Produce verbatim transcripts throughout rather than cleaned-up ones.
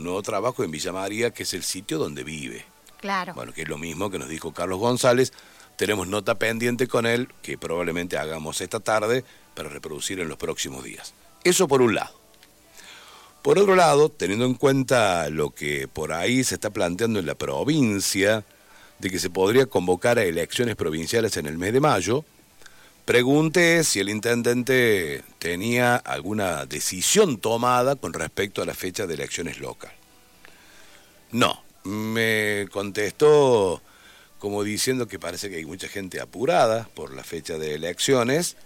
nuevo trabajo en Villa María, que es el sitio donde vive. Claro. Bueno, que es lo mismo que nos dijo Carlos González. Tenemos nota pendiente con él, que probablemente hagamos esta tarde para reproducir en los próximos días. Eso por un lado. Por otro lado, teniendo en cuenta lo que por ahí se está planteando en la provincia, de que se podría convocar a elecciones provinciales en el mes de mayo, pregunté si el intendente tenía alguna decisión tomada con respecto a la fecha de elecciones locales. No, me contestó como diciendo que parece que hay mucha gente apurada por la fecha de elecciones.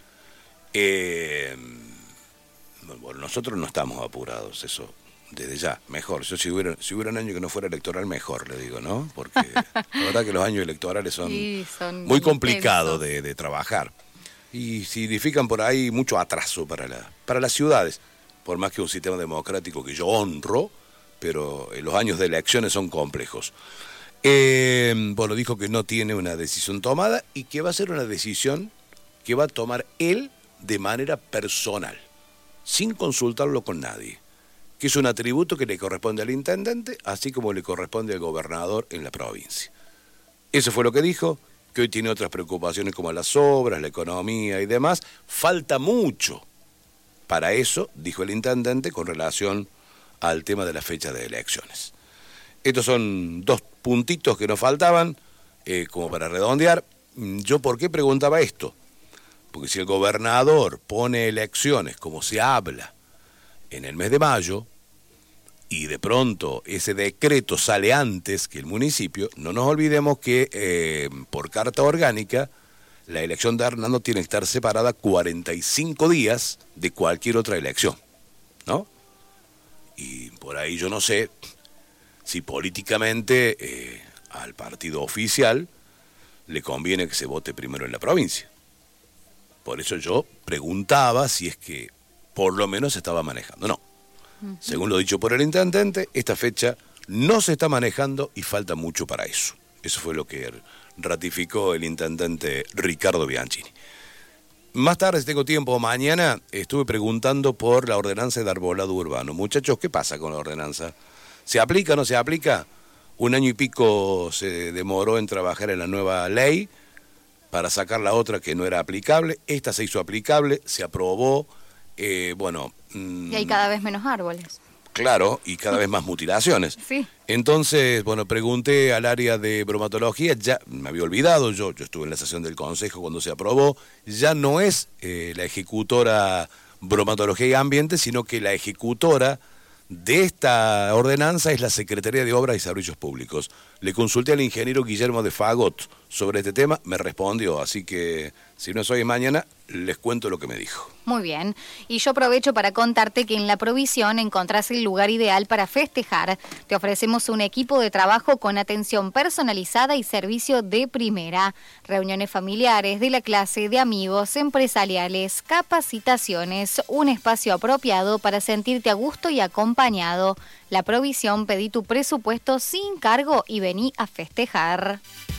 Eh, bueno, nosotros no estamos apurados, eso desde ya, mejor. Yo si hubiera, si hubiera un año que no fuera electoral, mejor, le digo, ¿no? Porque la verdad que los años electorales son, sí, son muy complicados de, de trabajar. Y significan por ahí mucho atraso para, la, para las ciudades, por más que un sistema democrático que yo honro, pero los años de elecciones son complejos. Eh, bueno, dijo que no tiene una decisión tomada y que va a ser una decisión que va a tomar él de manera personal, sin consultarlo con nadie, que es un atributo que le corresponde al intendente, así como le corresponde al gobernador en la provincia. Eso fue lo que dijo, que hoy tiene otras preocupaciones como las obras, la economía y demás. Falta mucho para eso, dijo el intendente, con relación al tema de la fecha de elecciones. Estos son dos puntitos que nos faltaban, eh, como para redondear. ¿Yo por qué preguntaba esto? Porque si el gobernador pone elecciones, como se habla, en el mes de mayo, y de pronto ese decreto sale antes que el municipio, no nos olvidemos que eh, por carta orgánica, la elección de Hernando tiene que estar separada cuarenta y cinco días de cualquier otra elección, ¿no? Y por ahí yo no sé si políticamente eh, al partido oficial le conviene que se vote primero en la provincia. Por eso yo preguntaba si es que por lo menos se estaba manejando. No. Uh-huh. Según lo dicho por el intendente, esta fecha no se está manejando y falta mucho para eso. Eso fue lo que ratificó el intendente Ricardo Bianchini. Más tarde, si tengo tiempo, mañana estuve preguntando por la ordenanza de arbolado urbano. Muchachos, ¿qué pasa con la ordenanza? ¿Se aplica o no se aplica? Un año y pico se demoró en trabajar en la nueva ley para sacar la otra que no era aplicable. Esta se hizo aplicable, se aprobó, eh, bueno... Mmm, y hay cada vez menos árboles. Claro, y cada vez más mutilaciones. Sí. Entonces, bueno, pregunté al área de bromatología, ya me había olvidado, yo, yo estuve en la sesión del Consejo cuando se aprobó, ya no es eh, la ejecutora bromatología y ambiente, sino que la ejecutora de esta ordenanza es la Secretaría de Obras y Servicios Públicos. Le consulté al ingeniero Guillermo de Fagot sobre este tema, me respondió, así que si no es hoy mañana, les cuento lo que me dijo. Muy bien, y yo aprovecho para contarte que en La Provisión encontrás el lugar ideal para festejar. Te ofrecemos un equipo de trabajo con atención personalizada y servicio de primera. Reuniones familiares, de la clase, de amigos, empresariales, capacitaciones, un espacio apropiado para sentirte a gusto y acompañado. La Provisión, pedí tu presupuesto sin cargo y vení a festejar.